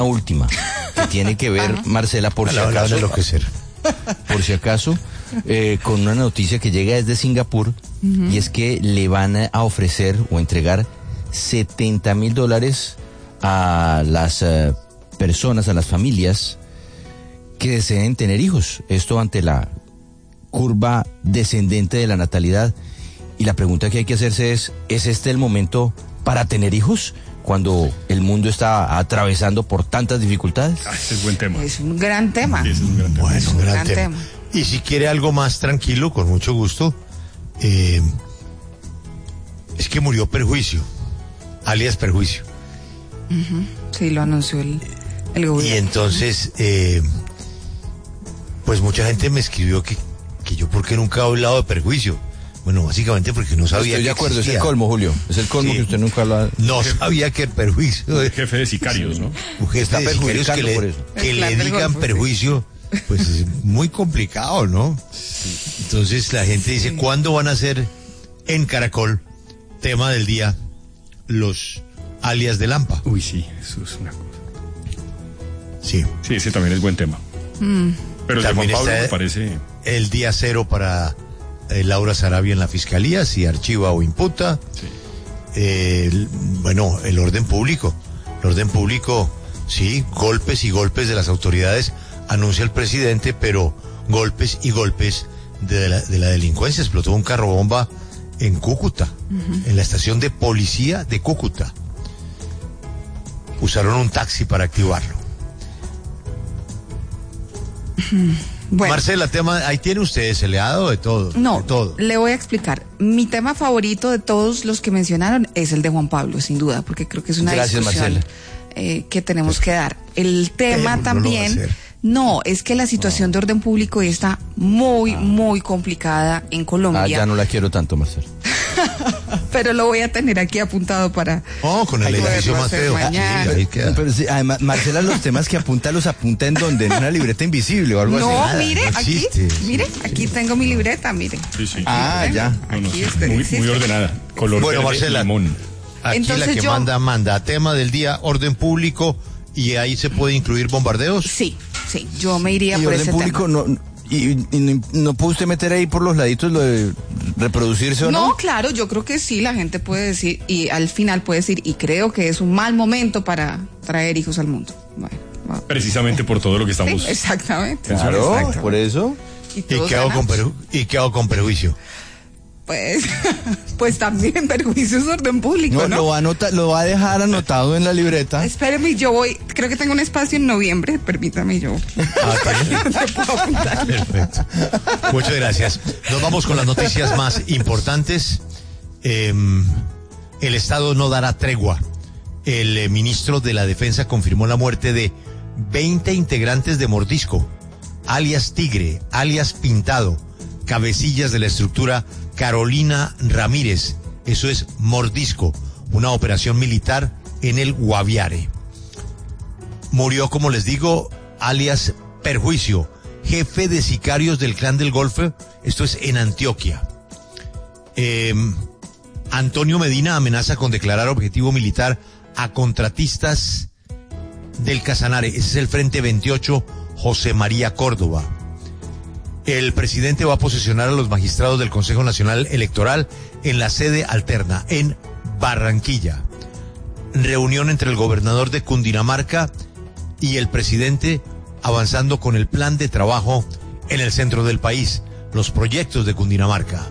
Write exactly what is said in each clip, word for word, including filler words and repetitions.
última que tiene que ver, Marcela, por si acaso, por si acaso, eh, con una noticia que llega desde Singapur, uh-huh. y es que le van a ofrecer o entregar setenta mil dólares a las uh, personas, a las familias que deseen tener hijos. Esto ante la curva descendente de la natalidad. Y la pregunta que hay que hacerse es, ¿es este el momento para tener hijos cuando el mundo está atravesando por tantas dificultades? Ah, ese es buen tema. Es un gran tema. Sí, ese es un gran tema. Bueno, es un gran, gran tema. tema. Y si quiere algo más tranquilo, con mucho gusto, eh, es que murió Perjuicio, alias Perjuicio. Uh-huh. Sí, lo anunció el, el gobierno. Y entonces, eh, pues mucha gente me escribió que, que yo por qué nunca he hablado de Perjuicio. Bueno, básicamente porque no sabía. Estoy de que acuerdo, existía. es el colmo, Julio. Es el colmo, sí, que usted nunca habla. No sabía que el Perjuicio. Un jefe de sicarios, ¿no? Un jefe de sicarios que le, que le digan Perjuicio, pues es muy complicado, ¿no? Entonces la gente dice, ¿cuándo van a hacer en Caracol, tema del día, los alias de Lampa? Uy, sí, eso es una cosa. Sí. Sí, ese también es buen tema. Mm. Pero el de Juan Pablo me parece. El día cero para eh, Laura Sarabia en la fiscalía, si archiva o imputa. Sí. Eh, el, bueno, el orden público. El orden público, sí, golpes y golpes de las autoridades, anuncia el presidente, pero golpes y golpes de la, de la delincuencia. Explotó un carro bomba en Cúcuta, uh-huh. en la estación de policía de Cúcuta. Usaron un taxi para activarlo. Bueno. Marcela, tema, ahí tiene usted, se le ha dado de todo. No, de todo. Le voy a explicar. Mi tema favorito de todos los que mencionaron es el de Juan Pablo, sin duda, porque creo que es una Gracias, discusión eh, que tenemos que dar. El tema Pero también, no, no, es que la situación no. de orden público está muy, ah. muy complicada en Colombia. Ah, ya no la quiero tanto, Marcela. Pero lo voy a tener aquí apuntado para. Oh, con el edificio más feo. Sí, ahí queda. Pero sí, además, Marcela, los temas que apunta los apunta en donde, en una libreta invisible o algo no, así. No, mire, no aquí, existe. mire, aquí tengo mi libreta, mire. Sí, sí. Ah, aquí ya. No, no, aquí sí, está, muy, existe. muy ordenada. Color bueno, verde Marcela, limón. Aquí Entonces la que yo... manda, manda. Tema del día, orden público, y ahí se puede incluir bombardeos. Sí, sí, yo me iría y por orden ese público tema. no. ¿Y, y no, no puede usted meter ahí por los laditos lo de reproducirse o no? No, claro, yo creo que sí, la gente puede decir, y al final puede decir, y creo que es un mal momento para traer hijos al mundo. Bueno, bueno. Precisamente por todo lo que estamos... Sí, exactamente. Claro, exactamente. por eso. ¿Y, ¿Y qué, hago con perju- ¿Y qué hago con perjuicio? Pues, pues también perjuicios de orden público, No, ¿no? Lo, va a anota, lo va a dejar anotado en la libreta. Espéreme, yo voy, creo que tengo un espacio en noviembre, permítame yo. Ah, perfecto. Muchas gracias. Nos vamos con las noticias más importantes. Eh, el Estado no dará tregua. El eh, ministro de la Defensa confirmó la muerte de veinte integrantes de Mordisco, alias Tigre, alias Pintado, cabecillas de la estructura Carolina Ramírez. Eso es Mordisco, una operación militar en el Guaviare. Murió, como les digo, alias Perjuicio, jefe de sicarios del Clan del Golfo. Esto es en Antioquia. Eh, Antonio Medina amenaza con declarar objetivo militar a contratistas del Casanare. Ese es el Frente veintiocho José María Córdoba. El presidente va a posesionar a los magistrados del Consejo Nacional Electoral en la sede alterna, en Barranquilla. Reunión entre el gobernador de Cundinamarca y el presidente, avanzando con el plan de trabajo en el centro del país, los proyectos de Cundinamarca.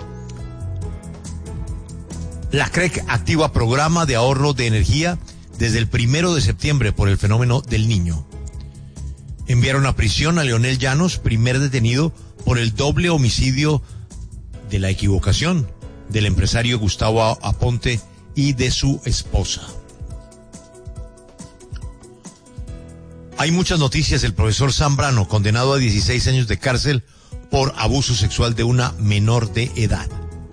La C R E C activa programa de ahorro de energía desde el primero de septiembre por el fenómeno del Niño. Enviaron a prisión a Leonel Llanos, primer detenido por el doble homicidio de la equivocación del empresario Gustavo Aponte y de su esposa. Hay muchas noticias. El profesor Zambrano, condenado a dieciséis años de cárcel por abuso sexual de una menor de edad.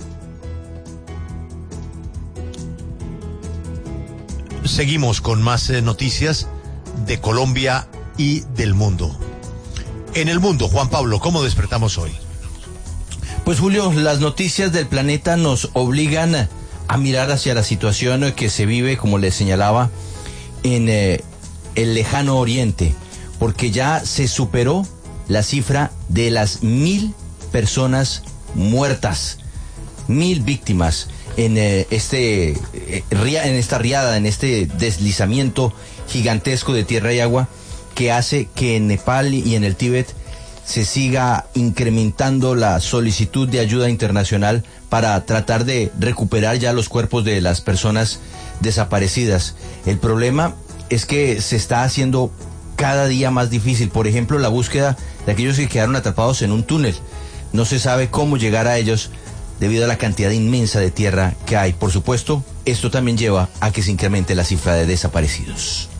Seguimos con más eh, noticias de Colombia y del mundo. En el mundo, Juan Pablo, ¿cómo despertamos hoy? Pues Julio, las noticias del planeta nos obligan a mirar hacia la situación que se vive, como les señalaba, en eh, el lejano oriente, porque ya se superó la cifra de las mil personas muertas, mil víctimas en eh, este eh, ria, en esta riada, en este deslizamiento gigantesco de tierra y agua que hace que en Nepal y en el Tíbet se siga incrementando la solicitud de ayuda internacional para tratar de recuperar ya los cuerpos de las personas desaparecidas. El problema es que se está haciendo cada día más difícil. Por ejemplo, la búsqueda de aquellos que quedaron atrapados en un túnel. No se sabe cómo llegar a ellos debido a la cantidad inmensa de tierra que hay. Por supuesto, esto también lleva a que se incremente la cifra de desaparecidos.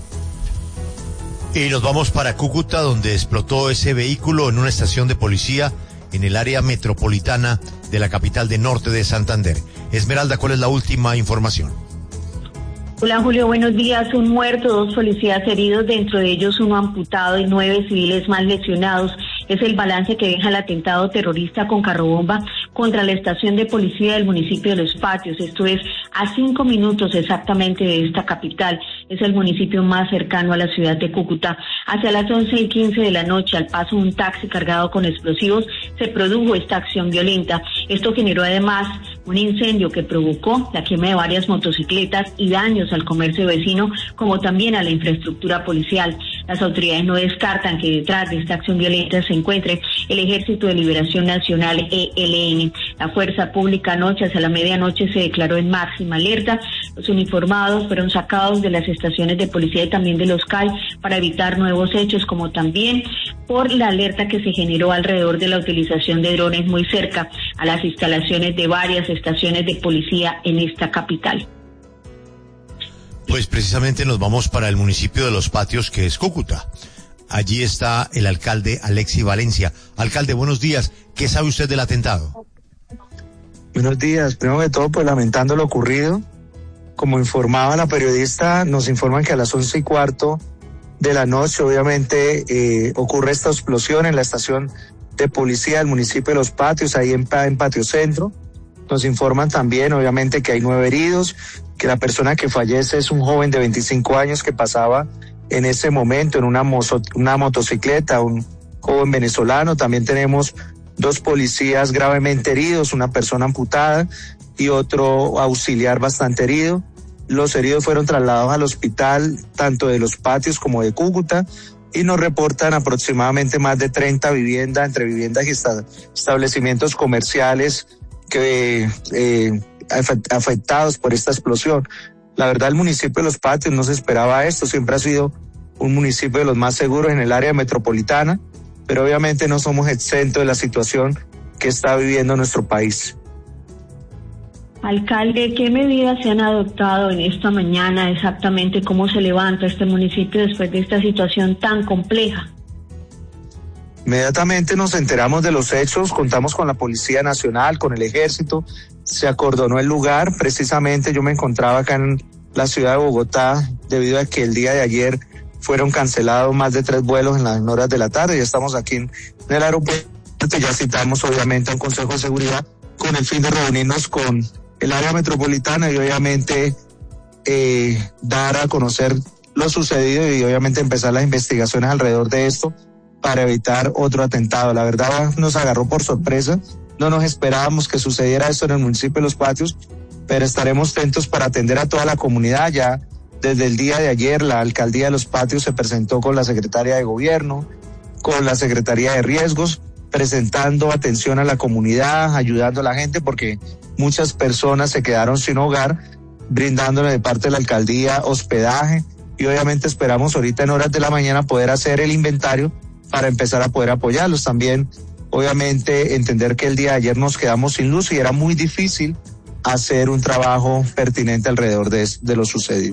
Y nos vamos para Cúcuta, donde explotó ese vehículo en una estación de policía en el área metropolitana de la capital de Norte de Santander. Esmeralda, ¿cuál es la última información? Hola Julio, buenos días. Un muerto, dos policías heridos, dentro de ellos uno amputado y nueve civiles más lesionados. Es el balance que deja el atentado terrorista con carrobomba contra la estación de policía del municipio de Los Patios. Esto es a cinco minutos exactamente de esta capital. Es el municipio más cercano a la ciudad de Cúcuta. Hacia las once y quince de la noche, al paso de un taxi cargado con explosivos, se produjo esta acción violenta. Esto generó además un incendio que provocó la quema de varias motocicletas y daños al comercio vecino, como también a la infraestructura policial. Las autoridades no descartan que detrás de esta acción violenta se encuentre el Ejército de Liberación Nacional, E L N. La fuerza pública anoche, hacia la medianoche, se declaró en máxima alerta. Los uniformados fueron sacados de las estaciones de policía y también de los C A I para evitar nuevos hechos, como también por la alerta que se generó alrededor de la utilización de drones muy cerca a las instalaciones de varias estaciones de policía en esta capital. Pues precisamente nos vamos para el municipio de Los Patios, que es Cúcuta. Allí está el alcalde Alexis Valencia. Alcalde, buenos días. ¿Qué sabe usted del atentado? Buenos días. Primero que todo, pues lamentando lo ocurrido. Como informaba la periodista, nos informan que a las once y cuarto de la noche, obviamente, eh, ocurre esta explosión en la estación de policía del municipio de Los Patios, ahí en, en Patio Centro. Nos informan también, obviamente, que hay nueve heridos, que la persona que fallece es un joven de veinticinco años que pasaba en ese momento en una, mozo, una motocicleta, un joven venezolano. También tenemos dos policías gravemente heridos, una persona amputada y otro auxiliar bastante herido. Los heridos fueron trasladados al hospital, tanto de Los Patios como de Cúcuta, y nos reportan aproximadamente más de treinta viviendas, entre viviendas y establecimientos comerciales que eh, afectados por esta explosión. La verdad, el municipio de Los Patios no se esperaba esto, siempre ha sido un municipio de los más seguros en el área metropolitana, pero obviamente no somos exentos de la situación que está viviendo nuestro país. Alcalde, ¿qué medidas se han adoptado en esta mañana exactamente? ¿Cómo se levanta este municipio después de esta situación tan compleja? Inmediatamente nos enteramos de los hechos, contamos con la Policía Nacional, con el Ejército, se acordonó el lugar. Precisamente yo me encontraba acá en la ciudad de Bogotá debido a que el día de ayer fueron cancelados más de tres vuelos en las horas de la tarde. Ya estamos aquí en el aeropuerto y ya citamos obviamente a un Consejo de Seguridad con el fin de reunirnos con el área metropolitana y obviamente eh, dar a conocer lo sucedido y obviamente empezar las investigaciones alrededor de esto para evitar otro atentado. La verdad nos agarró por sorpresa, no nos esperábamos que sucediera esto en el municipio de Los Patios, pero estaremos atentos para atender a toda la comunidad. Ya desde el día de ayer la alcaldía de Los Patios se presentó con la secretaria de gobierno, con la secretaría de riesgos, presentando atención a la comunidad, ayudando a la gente porque muchas personas se quedaron sin hogar, brindándole de parte de la alcaldía hospedaje y obviamente esperamos ahorita en horas de la mañana poder hacer el inventario para empezar a poder apoyarlos. También, obviamente, entender que el día de ayer nos quedamos sin luz y era muy difícil hacer un trabajo pertinente alrededor de, de lo sucedido.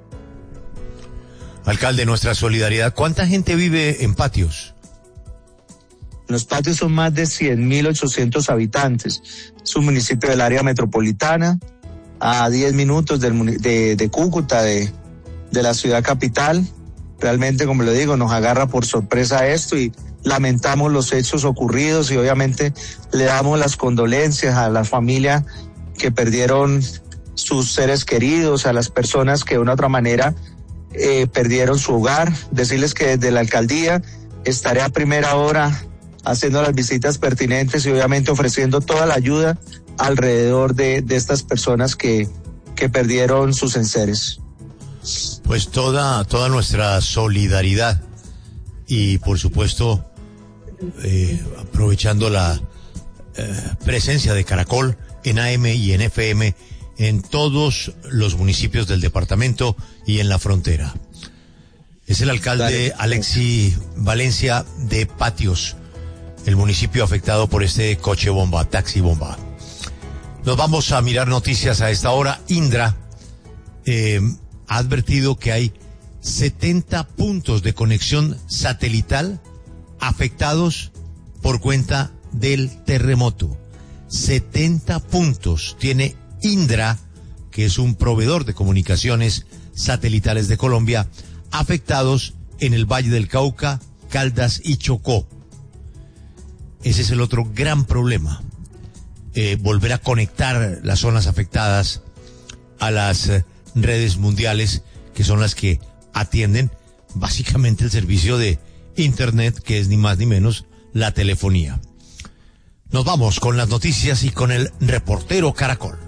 Alcalde, nuestra solidaridad. ¿Cuánta gente vive en Patios? Los Patios son más de cien mil ochocientos habitantes. Es un municipio del área metropolitana, a diez minutos del, de, de Cúcuta, de, de la ciudad capital. Realmente, como le digo, nos agarra por sorpresa esto y lamentamos los hechos ocurridos y obviamente le damos las condolencias a la familia que perdieron sus seres queridos, a las personas que de una u otra manera eh, perdieron su hogar. Decirles que desde la alcaldía estaré a primera hora haciendo las visitas pertinentes y obviamente ofreciendo toda la ayuda alrededor de, de estas personas que, que perdieron sus enseres. Pues toda, toda nuestra solidaridad y por supuesto eh, aprovechando la eh, presencia de Caracol en A M y en F M en todos los municipios del departamento y en la frontera. Es el alcalde Alexi Valencia de Patios, el municipio afectado por este coche bomba, taxi bomba. Nos vamos a mirar noticias a esta hora. Indra eh, ha advertido que hay setenta puntos de conexión satelital afectados por cuenta del terremoto. setenta puntos tiene Indra, que es un proveedor de comunicaciones satelitales de Colombia, afectados en el Valle del Cauca, Caldas y Chocó. Ese es el otro gran problema. Eh, volver a conectar las zonas afectadas a las eh, redes mundiales, que son las que atienden básicamente el servicio de Internet, que es ni más ni menos la telefonía. Nos vamos con las noticias y con el reportero Caracol.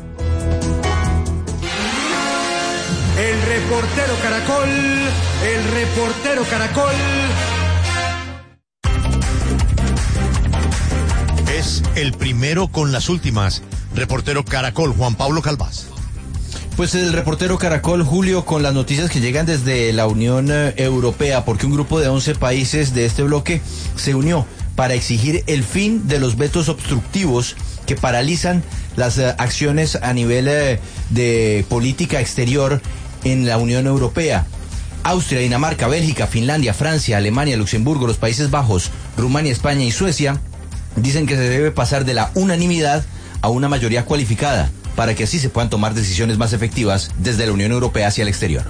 El reportero Caracol, el reportero Caracol. Es el primero con las últimas. Reportero Caracol, Juan Pablo Calvás. Pues el reportero Caracol, Julio, con las noticias que llegan desde la Unión Europea, porque un grupo de once países de este bloque se unió para exigir el fin de los vetos obstructivos que paralizan las uh, acciones a nivel uh, de política exterior en la Unión Europea. Austria, Dinamarca, Bélgica, Finlandia, Francia, Alemania, Luxemburgo, los Países Bajos, Rumania, España y Suecia dicen que se debe pasar de la unanimidad a una mayoría cualificada para que así se puedan tomar decisiones más efectivas desde la Unión Europea hacia el exterior.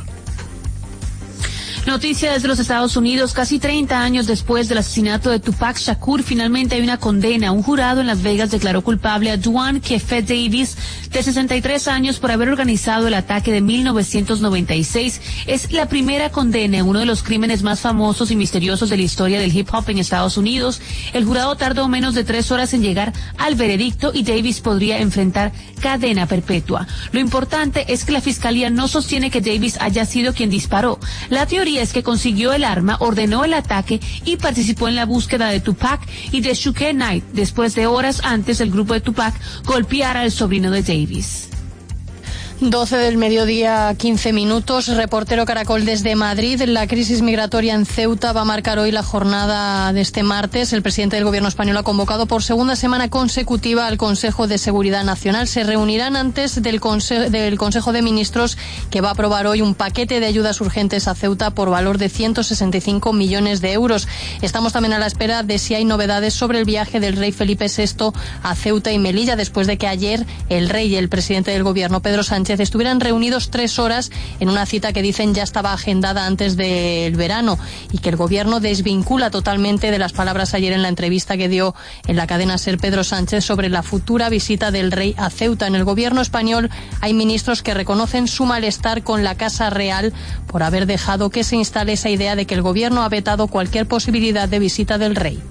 Noticia desde los Estados Unidos. Casi treinta años después del asesinato de Tupac Shakur, finalmente hay una condena. Un jurado en Las Vegas declaró culpable a Duane Keffe Davis, de sesenta y tres años, por haber organizado el ataque de mil novecientos noventa y seis. Es la primera condena en uno de los crímenes más famosos y misteriosos de la historia del hip hop en Estados Unidos. El jurado tardó menos de tres horas en llegar al veredicto y Davis podría enfrentar cadena perpetua. Lo importante es que la fiscalía no sostiene que Davis haya sido quien disparó. La teoría es que consiguió el arma, ordenó el ataque y participó en la búsqueda de Tupac y de Suge Knight, después de horas antes el grupo de Tupac golpeara al sobrino de Davis. doce del mediodía, quince minutos. Reportero Caracol desde Madrid. La crisis migratoria en Ceuta va a marcar hoy la jornada de este martes. El presidente del gobierno español ha convocado por segunda semana consecutiva al Consejo de Seguridad Nacional. Se reunirán antes del, conse- del Consejo de Ministros, que va a aprobar hoy un paquete de ayudas urgentes a Ceuta por valor de ciento sesenta y cinco millones de euros. Estamos también a la espera de si hay novedades sobre el viaje del rey Felipe sexto a Ceuta y Melilla, después de que ayer el rey y el presidente del gobierno, Pedro Sánchez, estuvieran reunidos tres horas en una cita que dicen ya estaba agendada antes del verano, y que el gobierno desvincula totalmente de las palabras ayer en la entrevista que dio en la cadena SER Pedro Sánchez sobre la futura visita del rey a Ceuta. En el gobierno español hay ministros que reconocen su malestar con la Casa Real por haber dejado que se instale esa idea de que el gobierno ha vetado cualquier posibilidad de visita del rey.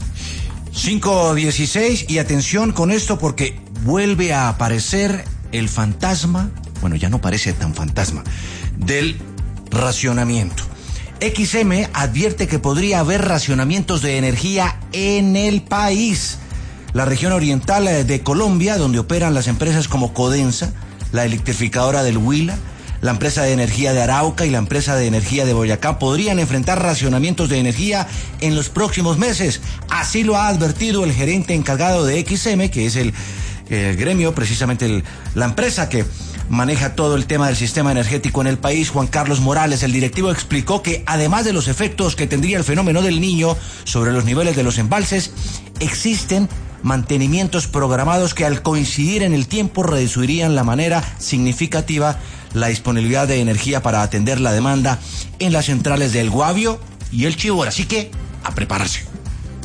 cinco dieciséis, y atención con esto porque vuelve a aparecer el fantasma, bueno, ya no parece tan fantasma, del racionamiento. X M advierte que podría haber racionamientos de energía en el país. La región oriental de Colombia, donde operan las empresas como Codensa, la electrificadora del Huila, la empresa de energía de Arauca y la empresa de energía de Boyacá, podrían enfrentar racionamientos de energía en los próximos meses. Así lo ha advertido el gerente encargado de X M, que es el el gremio, precisamente el, la empresa que maneja todo el tema del sistema energético en el país. Juan Carlos Morales, el directivo, explicó que además de los efectos que tendría el fenómeno del Niño sobre los niveles de los embalses, existen mantenimientos programados que al coincidir en el tiempo reducirían la manera significativa la disponibilidad de energía para atender la demanda en las centrales del Guavio y el Chibor. Así que, a prepararse.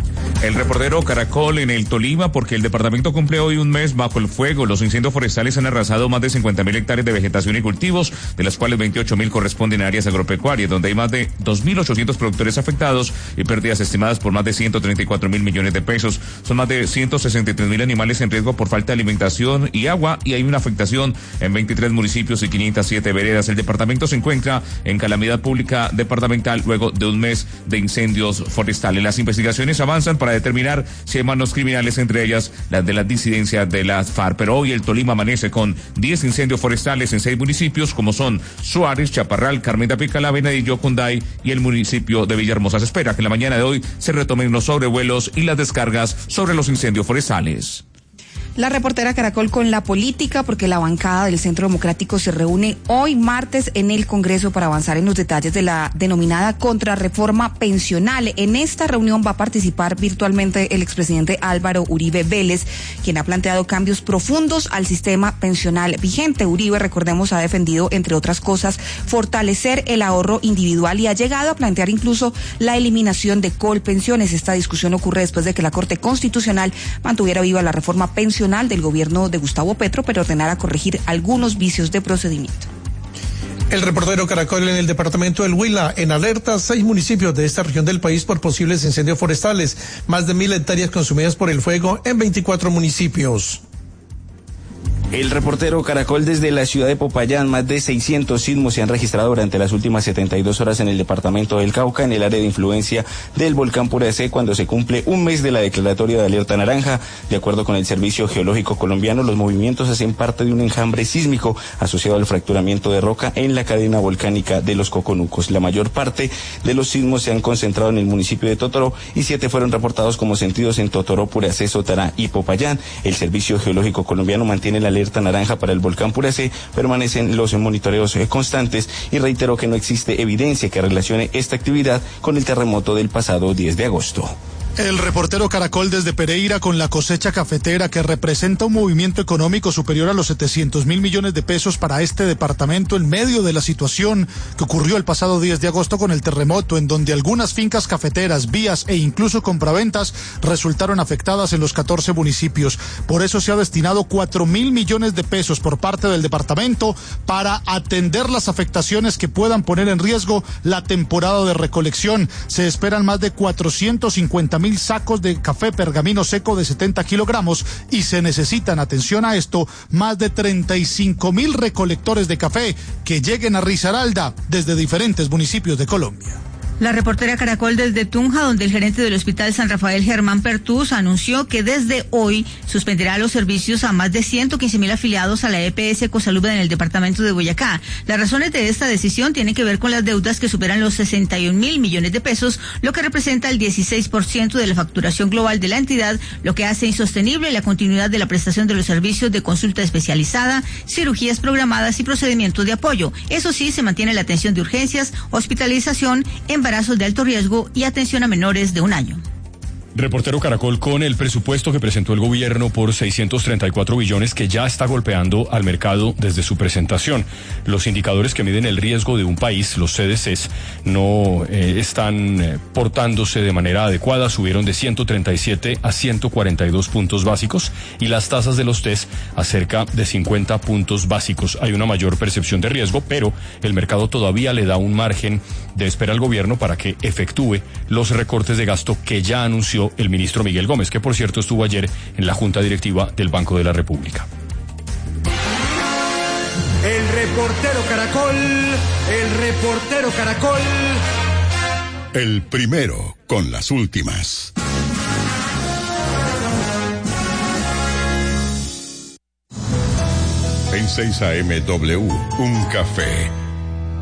El reportero Caracol en el Tolima, porque el departamento cumple hoy un mes bajo el fuego. Los incendios forestales han arrasado más de cincuenta mil hectáreas de vegetación y cultivos, de las cuales veintiocho mil corresponden a áreas agropecuarias, donde hay más de dos mil ochocientos productores afectados y pérdidas estimadas por más de ciento treinta y cuatro mil millones de pesos. Son más de ciento sesenta y tres mil animales en riesgo por falta de alimentación y agua, y hay una afectación en veintitrés municipios y quinientas siete veredas. El departamento se encuentra en calamidad pública departamental luego de un mes de incendios forestales. Las investigaciones avanzan para determinar si hay manos criminales, entre ellas las de la disidencia de las FARC. Pero hoy el Tolima amanece con diez incendios forestales en seis municipios, como son Suárez, Chaparral, Carmen de Apicalá, Venadillo, Cunday y el municipio de Villahermosa. Se espera que en la mañana de hoy se retomen los sobrevuelos y las descargas sobre los incendios forestales. La reportera Caracol con la política, porque la bancada del Centro Democrático se reúne hoy martes en el Congreso para avanzar en los detalles de la denominada contrarreforma pensional. En esta reunión va a participar virtualmente el expresidente Álvaro Uribe Vélez, quien ha planteado cambios profundos al sistema pensional vigente. Uribe, recordemos, ha defendido, entre otras cosas, fortalecer el ahorro individual y ha llegado a plantear incluso la eliminación de colpensiones. Esta discusión ocurre después de que la Corte Constitucional mantuviera viva la reforma pensional del gobierno de Gustavo Petro, pero ordenara corregir algunos vicios de procedimiento. El reportero Caracol en el departamento del Huila, en alerta seis municipios de esta región del país por posibles incendios forestales, más de mil hectáreas consumidas por el fuego en veinticuatro municipios. El reportero Caracol desde la ciudad de Popayán, más de seiscientos sismos se han registrado durante las últimas setenta y dos horas en el departamento del Cauca, en el área de influencia del volcán Puracé, cuando se cumple un mes de la declaratoria de alerta naranja. De acuerdo con el Servicio Geológico Colombiano, los movimientos hacen parte de un enjambre sísmico asociado al fracturamiento de roca en la cadena volcánica de los Coconucos. La mayor parte de los sismos se han concentrado en el municipio de Totoró y siete fueron reportados como sentidos en Totoró, Puracé, Sotará y Popayán. El Servicio Geológico Colombiano mantiene la alerta naranja para el volcán Puracé, permanecen los monitoreos constantes y reiteró que no existe evidencia que relacione esta actividad con el terremoto del pasado diez de agosto. El reportero Caracol desde Pereira con la cosecha cafetera, que representa un movimiento económico superior a los setecientos mil millones de pesos para este departamento en medio de la situación que ocurrió el pasado diez de agosto con el terremoto, en donde algunas fincas cafeteras, vías e incluso compraventas resultaron afectadas en los catorce municipios. Por eso se ha destinado cuatro mil millones de pesos por parte del departamento para atender las afectaciones que puedan poner en riesgo la temporada de recolección. Se esperan más de cuatrocientos cincuenta mil sacos de café pergamino seco de setenta kilogramos y se necesitan, atención a esto, más de treinta y cinco mil recolectores de café que lleguen a Risaralda desde diferentes municipios de Colombia. La reportera Caracol desde Tunja, donde el gerente del Hospital San Rafael, Germán Pertús, anunció que desde hoy suspenderá los servicios a más de ciento quince mil afiliados a la E P S Ecosalud en el departamento de Boyacá. Las razones de esta decisión tienen que ver con las deudas que superan los sesenta y un mil millones de pesos, lo que representa el dieciséis por ciento de la facturación global de la entidad, lo que hace insostenible la continuidad de la prestación de los servicios de consulta especializada, cirugías programadas y procedimientos de apoyo. Eso sí, se mantiene la atención de urgencias, hospitalización, embarazos de alto riesgo y atención a menores de un año. Reportero Caracol con el presupuesto que presentó el gobierno por seiscientos treinta y cuatro billones que ya está golpeando al mercado desde su presentación. Los indicadores que miden el riesgo de un país, los C D Cs, no eh, están eh, portándose de manera adecuada. Subieron de ciento treinta y siete a ciento cuarenta y dos puntos básicos y las tasas de los test a cerca de cincuenta puntos básicos. Hay una mayor percepción de riesgo, pero el mercado todavía le da un margen de espera al gobierno para que efectúe los recortes de gasto que ya anunció el ministro Miguel Gómez, que por cierto estuvo ayer en la Junta Directiva del Banco de la República. El reportero Caracol, el reportero Caracol. El primero con las últimas. En seis A M W, un café